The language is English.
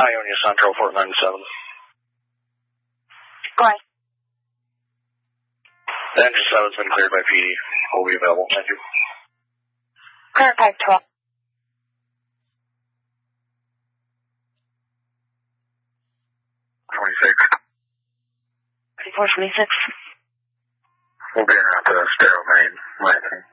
Ionia Central, Fort 97. Go ahead. The engine 7's been cleared by PD. Will be available. Thank you. Current 512. 26. 2426. We'll be around the stereo main, Lansing.